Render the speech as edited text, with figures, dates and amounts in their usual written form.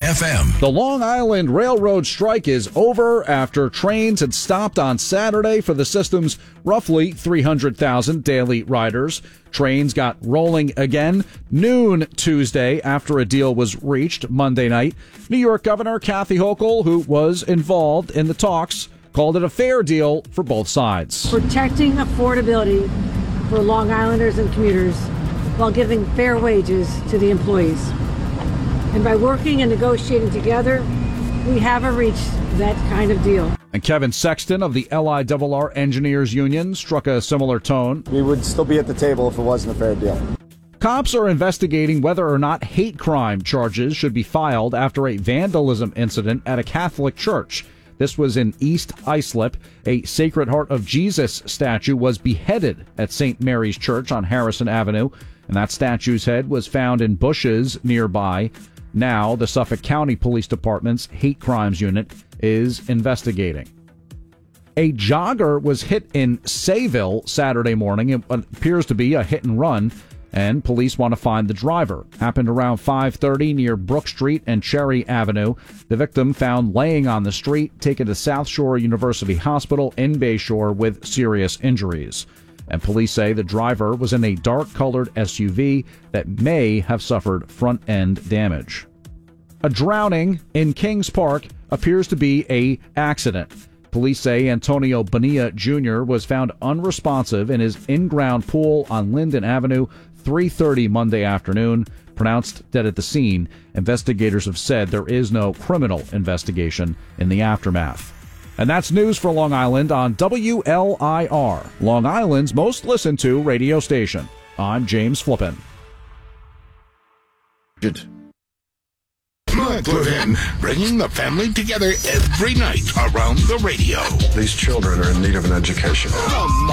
FM. The Long Island Railroad strike is over after trains had stopped on Saturday for the system's roughly 300,000 daily riders. Trains got rolling again noon Tuesday after a deal was reached Monday night. New York Governor Kathy Hochul, who was involved in the talks, called it a fair deal for both sides. Protecting affordability for Long Islanders and commuters while giving fair wages to the employees. And by working and negotiating together, we haven't reached that kind of deal. And Kevin Sexton of the LIRR Engineers Union struck a similar tone. We would still be at the table if it wasn't a fair deal. Cops are investigating whether or not hate crime charges should be filed after a vandalism incident at a Catholic church. This was in East Islip. A Sacred Heart of Jesus statue was beheaded at St. Mary's Church on Harrison Avenue, and that statue's head was found in bushes nearby. Now, the Suffolk County Police Department's Hate Crimes Unit is investigating. A jogger was hit in Sayville Saturday morning. It appears to be a hit and run, and police want to find the driver. Happened around 5:30 near Brook Street and Cherry Avenue. The victim found laying on the street, taken to South Shore University Hospital in Bayshore with serious injuries. And police say the driver was in a dark-colored SUV that may have suffered front-end damage. A drowning in Kings Park appears to be an accident. Police say Antonio Bonilla Jr. was found unresponsive in his in-ground pool on Linden Avenue 3:30 Monday afternoon, pronounced dead at the scene. Investigators have said there is no criminal investigation in the aftermath. And that's news for Long Island on WLIR, Long Island's most listened to radio station. I'm James Flippin. Mark Levin, bringing the family together every night around the radio. These children are in need of an education.